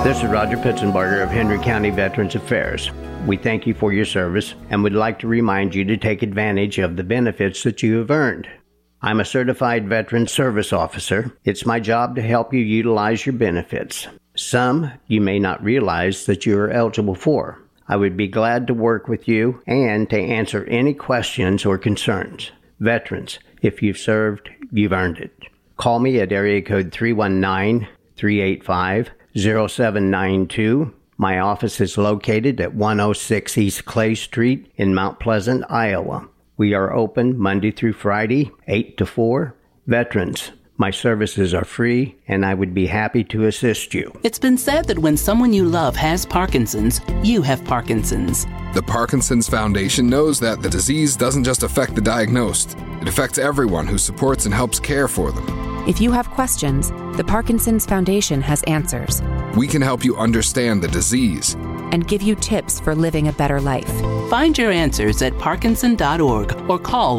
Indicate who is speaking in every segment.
Speaker 1: This is Roger Pitzenbarger of Henry County Veterans Affairs. We thank you for your service and would like to remind you to take advantage of the benefits that you have earned. I'm a certified veteran service officer. It's my job to help you utilize your benefits. Some you may not realize that you are eligible for. I would be glad to work with you and to answer any questions or concerns. Veterans, if you've served, you've earned it. Call me at area code 319-385-0792. My office is located at 106 East Clay Street in Mount Pleasant, Iowa. We are open Monday through Friday, 8 to 4. Veterans, my services are free, and I would be happy to assist you.
Speaker 2: It's been said that when someone you love has Parkinson's, you have Parkinson's.
Speaker 3: The Parkinson's Foundation knows that the disease doesn't just affect the diagnosed. It affects everyone who supports and helps care for them.
Speaker 4: If you have questions, the Parkinson's Foundation has answers.
Speaker 3: We can help you understand the disease
Speaker 4: and give you tips for living a better life.
Speaker 2: Find your answers at parkinson.org or call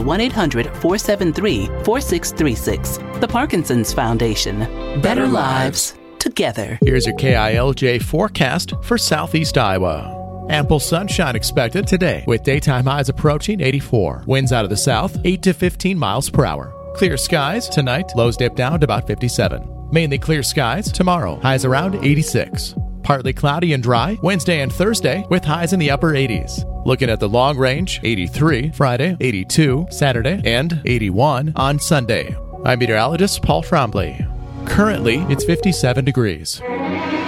Speaker 2: 1-800-473-4636. The Parkinson's Foundation. Better lives together.
Speaker 5: Here's your KILJ forecast for southeast Iowa. Ample sunshine expected today with daytime highs approaching 84. Winds out of the south 8 to 15 miles per hour. Clear skies tonight, lows dip down to about 57. Mainly clear skies tomorrow, highs around 86. Partly cloudy and dry Wednesday and Thursday with highs in the upper 80s. Looking at the long range, 83 Friday, 82 Saturday, and 81 on Sunday. I'm meteorologist Paul Trombley. Currently, it's 57 degrees.